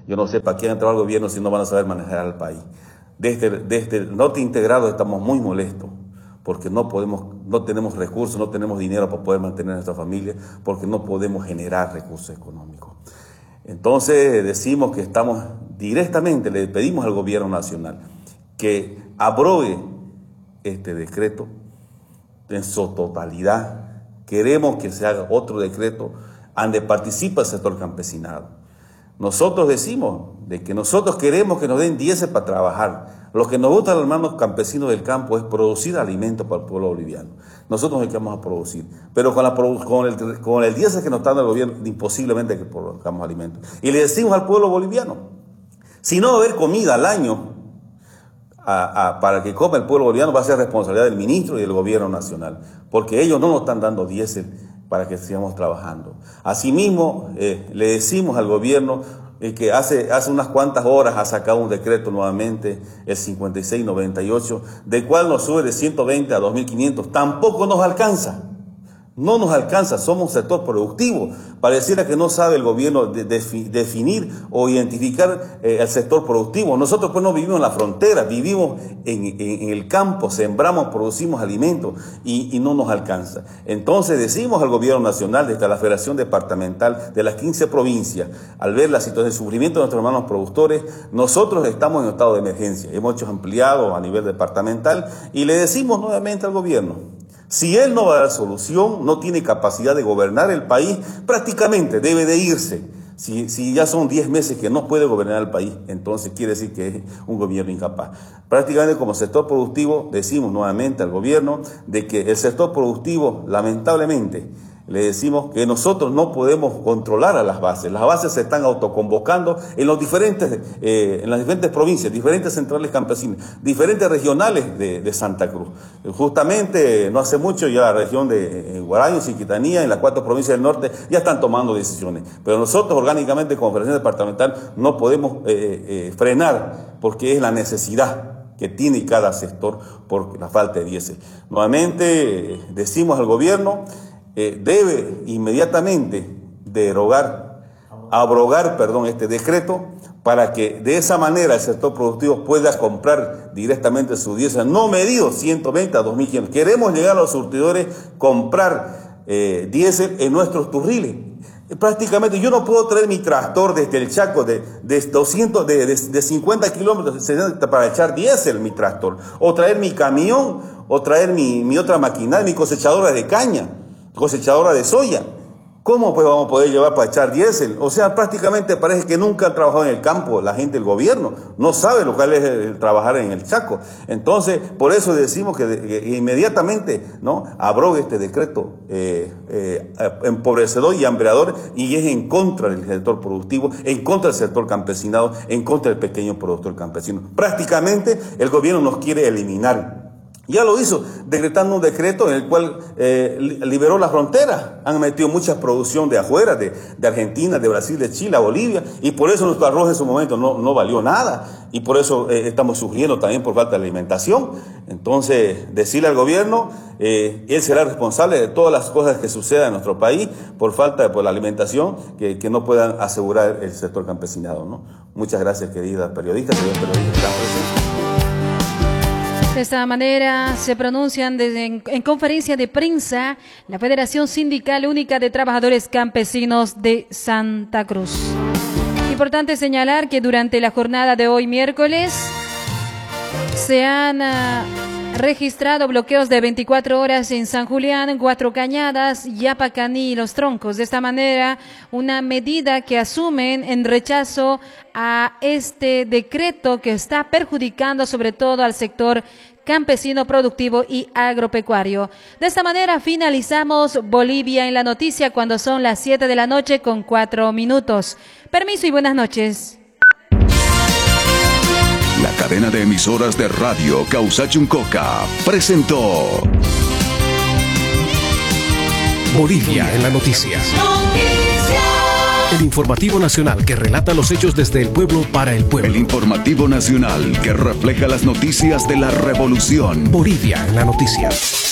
Yo no sé para qué han entrado al gobierno si no van a saber manejar al país. Desde el norte integrado estamos muy molestos porque no tenemos recursos, no tenemos dinero para poder mantener a nuestra familia, porque no podemos generar recursos económicos. Entonces decimos que directamente le pedimos al gobierno nacional que abrogue este decreto en su totalidad. Queremos que se haga otro decreto donde participa el sector campesinado. Nosotros decimos de que nosotros queremos que nos den diésel para trabajar. Lo que nos gusta a los hermanos campesinos del campo es producir alimentos para el pueblo boliviano. Nosotros nos dedicamos a producir, pero con el diésel que nos está dando el gobierno, imposiblemente que produzcamos alimentos. Y le decimos al pueblo boliviano, si no va a haber comida al año para que coma el pueblo boliviano, va a ser responsabilidad del ministro y del gobierno nacional, porque ellos no nos están dando diésel para que sigamos trabajando. Asimismo, le decimos al gobierno que hace unas cuantas horas ha sacado un decreto nuevamente, el 5698, del cual nos sube de 120 a 2.500. Tampoco nos alcanza. No nos alcanza, somos un sector productivo. Pareciera que no sabe el gobierno definir o identificar el sector productivo. Nosotros pues no vivimos en la frontera, vivimos en el campo, sembramos, producimos alimentos y no nos alcanza. Entonces decimos al gobierno nacional, desde la Federación Departamental de las 15 provincias, al ver la situación de sufrimiento de nuestros hermanos productores, nosotros estamos en estado de emergencia. Hemos hecho ampliado a nivel departamental y le decimos nuevamente al gobierno, si él no va a dar solución, no tiene capacidad de gobernar el país, prácticamente debe de irse. Si ya son 10 meses que no puede gobernar el país, entonces quiere decir que es un gobierno incapaz. Prácticamente como sector productivo, decimos nuevamente al gobierno de que el sector productivo, lamentablemente, le decimos que nosotros no podemos controlar a las bases. Las bases se están autoconvocando en las diferentes provincias, diferentes centrales campesinas, diferentes regionales de Santa Cruz. Justamente no hace mucho ya la región de Guaraño, Chiquitanía, en las 4 provincias del norte ya están tomando decisiones. Pero nosotros orgánicamente como Federación Departamental no podemos frenar porque es la necesidad que tiene cada sector por la falta de diésel. Nuevamente decimos al gobierno, debe inmediatamente abrogar este decreto para que de esa manera el sector productivo pueda comprar directamente su diésel, no medido 120 a 2.500. Queremos llegar a los surtidores, comprar diésel en nuestros turriles. Prácticamente yo no puedo traer mi tractor desde el Chaco de 50 kilómetros para echar diésel mi tractor, o traer mi camión, o traer mi otra maquinaria, mi cosechadora de caña, cosechadora de soya. ¿Cómo pues vamos a poder llevar para echar diésel? O sea, prácticamente parece que nunca han trabajado en el campo la gente del gobierno. No sabe lo que es el trabajar en el Chaco. Entonces, por eso decimos que inmediatamente, ¿no?, abrogue este decreto empobrecedor y hambreador, y es en contra del sector productivo, en contra del sector campesinado, en contra del pequeño productor campesino. Prácticamente el gobierno nos quiere eliminar. Ya lo hizo, decretando un decreto en el cual liberó la frontera. Han metido mucha producción de afuera, de Argentina, de Brasil, de Chile, a Bolivia, y por eso nuestro arroz en su momento no valió nada, y por eso estamos sufriendo también por falta de alimentación. Entonces, decirle al gobierno, él será responsable de todas las cosas que sucedan en nuestro país por falta de la alimentación que no puedan asegurar el sector campesinado, ¿no? Muchas gracias, queridas periodistas, señores periodistas. De esta manera se pronuncian en conferencia de prensa la Federación Sindical Única de Trabajadores Campesinos de Santa Cruz. Importante señalar que durante la jornada de hoy miércoles se han registrado bloqueos de 24 horas en San Julián, Cuatro Cañadas, Yapacaní y Los Troncos. De esta manera, una medida que asumen en rechazo a este decreto que está perjudicando sobre todo al sector campesino, productivo y agropecuario. De esta manera finalizamos Bolivia en la noticia cuando son las 7 de la noche con 4 minutos. Permiso y buenas noches. La cadena de emisoras de radio Causachuncoca presentó Bolivia en la noticia. El informativo nacional que relata los hechos desde el pueblo para el pueblo. El informativo nacional que refleja las noticias de la revolución. Bolivia en la noticia.